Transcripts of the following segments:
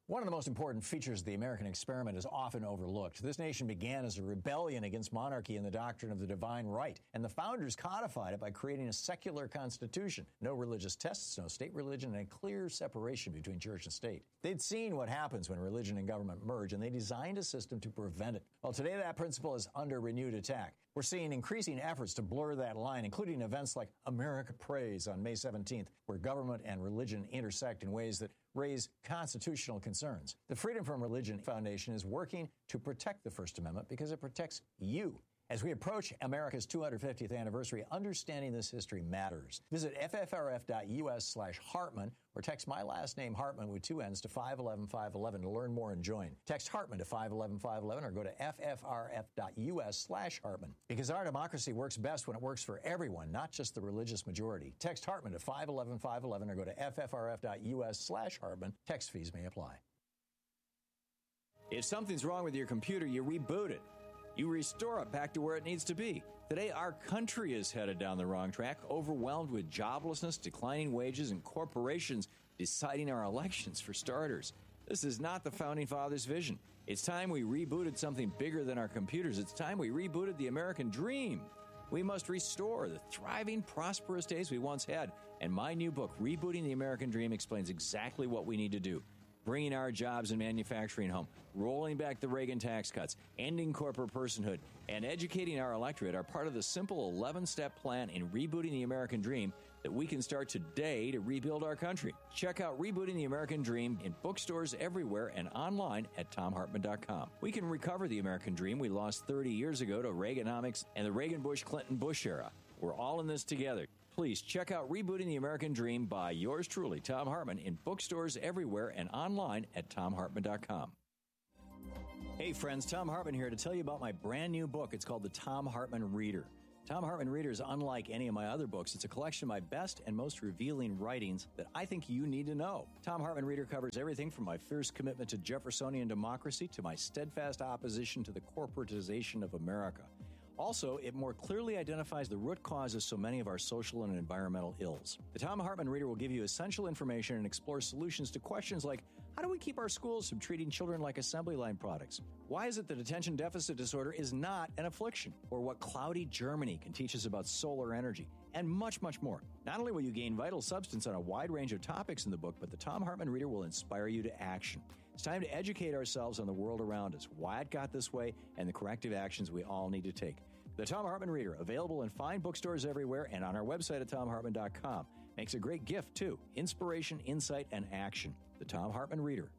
One of the most important features of the American experiment is often overlooked. This nation began as a rebellion against monarchy and the doctrine of the divine right, and the founders codified it by creating a secular constitution. No religious tests, no state religion, and a clear separation between church and state. They'd seen what happens when religion and government merge, and they designed a system to prevent it. Well, today that principle is under renewed attack. We're seeing increasing efforts to blur that line, including events like America Prays on May 17th, where government and religion intersect in ways that raise constitutional concerns. The Freedom from Religion Foundation is working to protect the First Amendment because it protects you. As we approach America's 250th anniversary, understanding this history matters. Visit ffrf.us/Hartman or text my last name Hartman with 2 N's to 511-511 to learn more and join. Text Hartman to 511-511 or go to ffrf.us/Hartman. Because our democracy works best when it works for everyone, not just the religious majority. Text Hartman to 511-511 or go to ffrf.us/Hartman. Text fees may apply. If something's wrong with your computer, you reboot it. You restore it back to where it needs to be. Today, our country is headed down the wrong track, overwhelmed with joblessness, declining wages, and corporations deciding our elections for starters. This is not the Founding Fathers' vision. It's time we rebooted something bigger than our computers. It's time we rebooted the American dream. We must restore the thriving, prosperous days we once had. And my new book, Rebooting the American Dream, explains exactly what we need to do. Bringing our jobs and manufacturing home, rolling back the Reagan tax cuts, ending corporate personhood, and educating our electorate are part of the simple 11-step plan in rebooting the American dream that we can start today to rebuild our country. Check out Rebooting the American Dream in bookstores everywhere and online at TomHartman.com. We can recover the American dream we lost 30 years ago to Reaganomics and the Reagan-Bush-Clinton-Bush era. We're all in this together. Please check out Rebooting the American Dream by yours truly, Thom Hartmann, in bookstores everywhere and online at TomHartman.com. Hey friends, Thom Hartmann here to tell you about my brand new book. It's called The Thom Hartmann Reader. Thom Hartmann Reader is unlike any of my other books. It's a collection of my best and most revealing writings that I think you need to know. Thom Hartmann Reader covers everything from my fierce commitment to Jeffersonian democracy to my steadfast opposition to the corporatization of America. Also, it more clearly identifies the root causes so many of our social and environmental ills. The Thom Hartmann Reader will give you essential information and explore solutions to questions like, how do we keep our schools from treating children like assembly line products? Why is it that attention deficit disorder is not an affliction? Or what cloudy Germany can teach us about solar energy? And much, much more. Not only will you gain vital substance on a wide range of topics in the book, but the Thom Hartmann Reader will inspire you to action. It's time to educate ourselves on the world around us, why it got this way, and the corrective actions we all need to take. The Thom Hartmann Reader, available in fine bookstores everywhere and on our website at TomHartman.com. Makes a great gift, too. Inspiration, insight, and action. The Thom Hartmann Reader.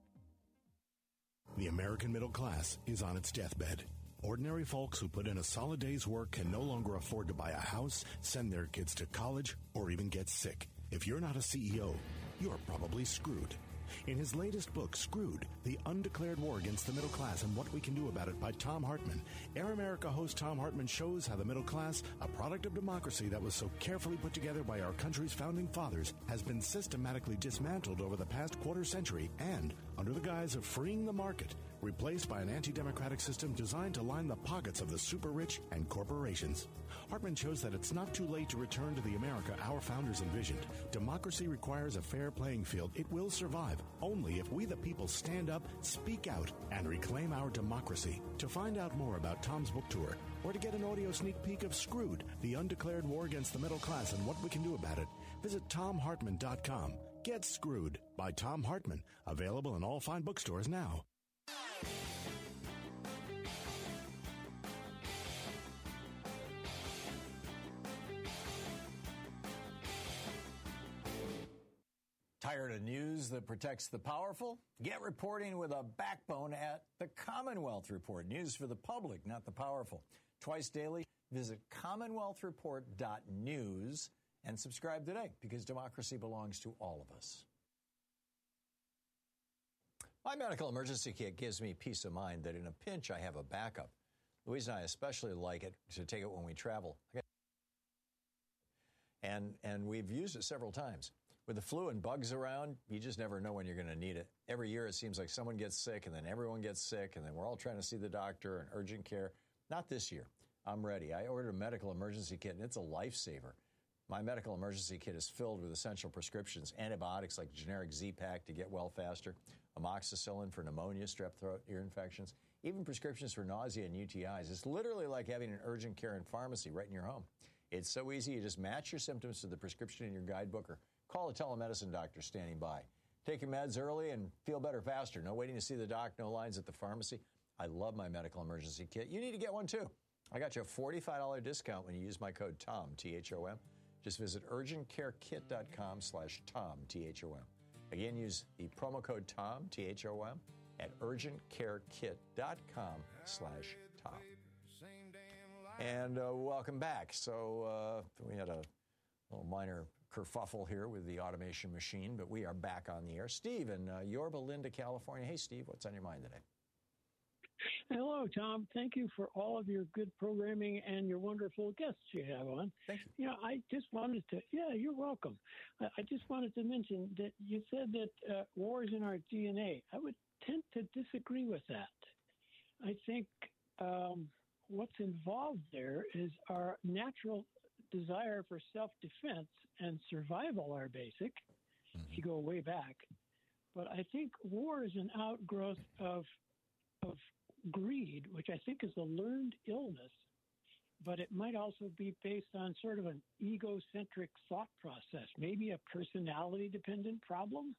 The American middle class is on its deathbed. Ordinary folks who put in a solid day's work can no longer afford to buy a house, send their kids to college, or even get sick. If you're not a CEO, you're probably screwed. In his latest book, Screwed, The Undeclared War Against the Middle Class and What We Can Do About It by Thom Hartmann, Air America host Thom Hartmann shows how the middle class, a product of democracy that was so carefully put together by our country's founding fathers, has been systematically dismantled over the past quarter century and, under the guise of freeing the market, replaced by an anti-democratic system designed to line the pockets of the super-rich and corporations. Hartmann shows that it's not too late to return to the America our founders envisioned. Democracy requires a fair playing field. It will survive only if we the people stand up, speak out, and reclaim our democracy. To find out more about Thom's book tour, or to get an audio sneak peek of Screwed, The Undeclared War Against the Middle Class and What We Can Do About It, visit TomHartmann.com. Get Screwed by Thom Hartmann, available in all fine bookstores now. Tired of news that protects the powerful? Get reporting with a backbone at the Commonwealth Report. News for the public, not the powerful. Twice daily, visit commonwealthreport.news and subscribe today, because democracy belongs to all of us. My medical emergency kit gives me peace of mind that in a pinch I have a backup. Louise and I especially like it to take it when we travel. And we've used it several times. With the flu and bugs around, you just never know when you're going to need it. Every year it seems like someone gets sick, and then everyone gets sick, and then we're all trying to see the doctor and urgent care. Not this year. I'm ready. I ordered a medical emergency kit, and it's a lifesaver. My medical emergency kit is filled with essential prescriptions, antibiotics like generic Z-Pak to get well faster, amoxicillin for pneumonia, strep throat, ear infections, even prescriptions for nausea and UTIs. It's literally like having an urgent care and pharmacy right in your home. It's so easy. You just match your symptoms to the prescription in your guidebook or call a telemedicine doctor standing by. Take your meds early and feel better faster. No waiting to see the doc, no lines at the pharmacy. I love my medical emergency kit. You need to get one too. I got you a $45 discount when you use my code TOM, T-H-O-M. Just visit urgentcarekit.com/Tom, T-H-O-M. Again, use the promo code TOM, T-H-O-M, at urgentcarekit.com/Tom. And welcome back. So we had a little minor kerfuffle here with the automation machine, but we are back on the air. Steve in Yorba Linda, California. Hey, Steve, what's on your mind today? Hello, Tom. Thank you for all of your good programming and your wonderful guests you have on. Thank you. You know, I just wanted to, you're welcome. I just wanted to mention that you said that war is in our DNA. I would tend to disagree with that. I think what's involved there is our natural desire for self-defense and survival are basic, if you go way back. But I think war is an outgrowth of greed, which I think is a learned illness, but it might also be based on sort of an egocentric thought process, maybe a personality-dependent problem.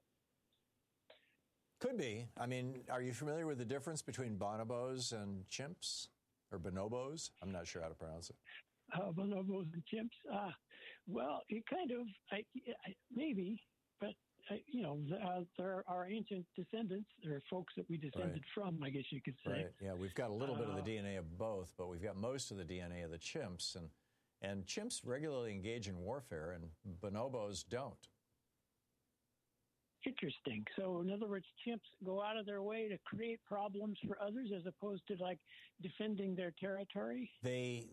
Could be. I mean, are you familiar with the difference between bonobos and chimps? Or bonobos? I'm not sure how to pronounce it. Bonobos and chimps? Well, it kind of, maybe, but they're our ancient descendants. They're folks that we descended from, I guess you could say. Right. Yeah, we've got a little bit of the DNA of both, but we've got most of the DNA of the chimps. And chimps regularly engage in warfare, and bonobos don't. Interesting. So, in other words, chimps go out of their way to create problems for others as opposed to, like, defending their territory? They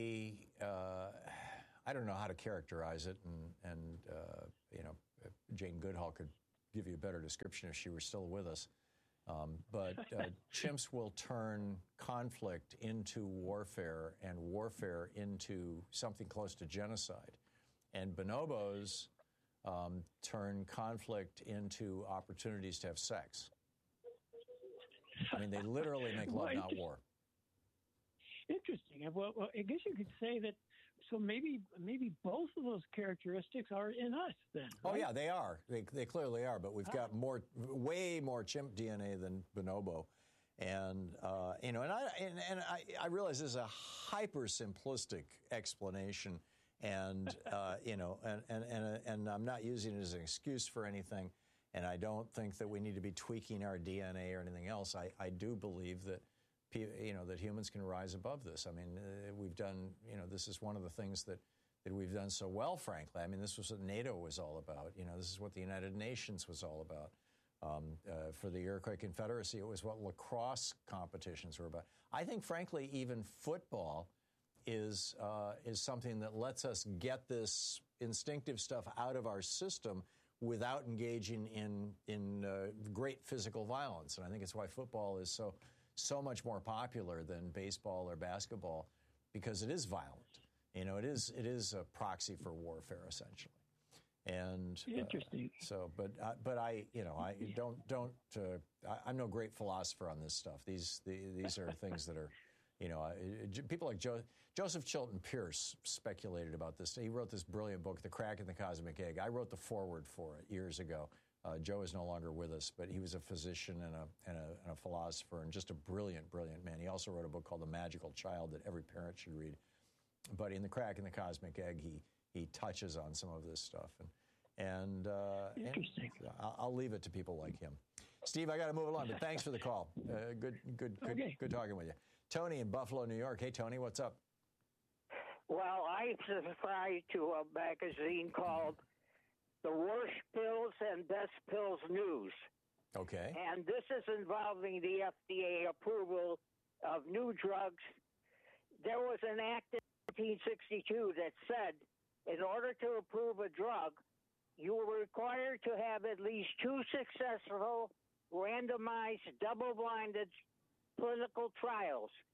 I don't know how to characterize it, and Jane Goodall could give you a better description if she were still with us. But chimps will turn conflict into warfare and warfare into something close to genocide. And bonobos turn conflict into opportunities to have sex. I mean, they literally make love, not war. Interesting. Well, I guess you could say that. So maybe both of those characteristics are in us then. Right? Oh yeah, they are. They clearly are. But we've got way more chimp DNA than bonobo, and I realize this is a hyper simplistic explanation, and and I'm not using it as an excuse for anything, and I don't think that we need to be tweaking our DNA or anything else. I do believe that. That humans can rise above this. I mean, we've done, this is one of the things that we've done so well, frankly. I mean, this was what NATO was all about. This is what the United Nations was all about. For the Iroquois Confederacy, it was what lacrosse competitions were about. I think, frankly, even football is something that lets us get this instinctive stuff out of our system without engaging in great physical violence. And I think it's why football is so much more popular than baseball or basketball, because it is violent. It is a proxy for warfare essentially. And interesting. I'm no great philosopher on this stuff. These are things that are, people like Joseph Chilton Pierce speculated about this. He wrote this brilliant book, The Crack in the Cosmic Egg. I wrote the foreword for it years ago. Joe is no longer with us, but he was a physician and a philosopher and just a brilliant, brilliant man. He also wrote a book called The Magical Child that every parent should read. But in The Crack in the Cosmic Egg, he touches on some of this stuff. And interesting. I'll leave it to people like him. Steve, I got to move along, but thanks for the call. Good talking with you. Tony in Buffalo, New York. Hey, Tony, what's up? Well, I subscribe to a magazine called The Worst Pills and Best Pills News. Okay. And this is involving the FDA approval of new drugs. There was an act in 1962 that said in order to approve a drug, you were required to have at least 2 successful randomized double-blinded clinical trials.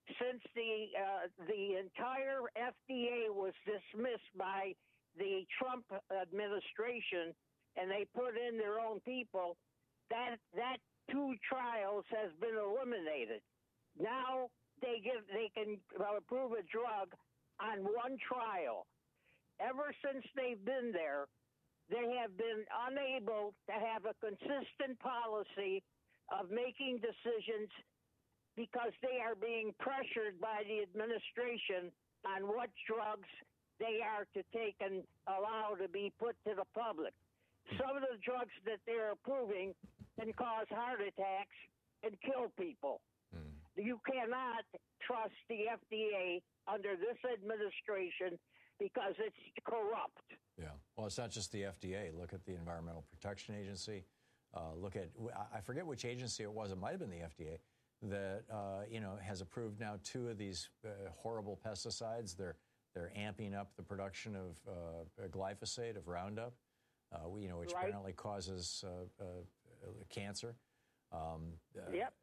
since the entire FDA was dismissed by the Trump administration and they put in their own people, that 2 trials has been eliminated. Now they can approve a drug on 1 trial. Ever since they've been there, they have been unable to have a consistent policy of making decisions because they are being pressured by the administration on what drugs they are to take and allow to be put to the public. Some of the drugs that they're approving can cause heart attacks and kill people. You cannot trust the FDA under this administration because it's corrupt. Yeah. Well, it's not just the FDA. Look at the Environmental Protection Agency. Look at, I forget which agency it was. It might have been the FDA that, has approved now 2 of these horrible pesticides. They're amping up the production of glyphosate, of Roundup, which apparently causes cancer. Yep.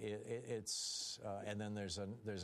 And then there's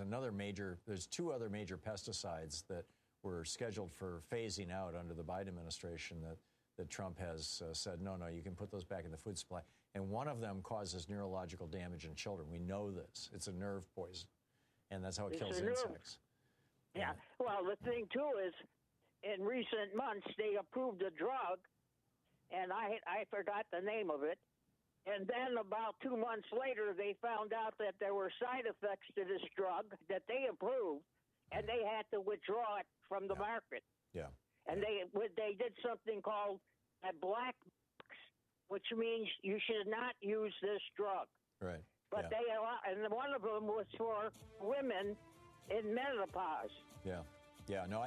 2 other major pesticides that were scheduled for phasing out under the Biden administration that Trump has said, no, you can put those back in the food supply. And one of them causes neurological damage in children. We know this. It's a nerve poison, and that's how it kills insects. Yeah. Well, the thing, too, is in recent months they approved a drug, and I forgot the name of it. And then about 2 months later, they found out that there were side effects to this drug that they approved, and they had to withdraw it from the market. Yeah. And they did something called a black box, which means you should not use this drug. Right. But they allow, and one of them was for women in menopause. Yeah. Yeah. No,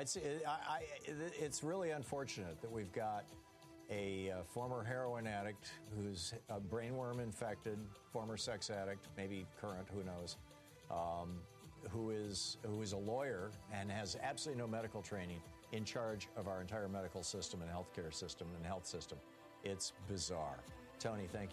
it's really unfortunate that we've got a former heroin addict who's a brainworm infected, former sex addict, maybe current, who knows, who is a lawyer and has absolutely no medical training in charge of our entire medical system and healthcare system and health system. It's bizarre. Tony, thank you.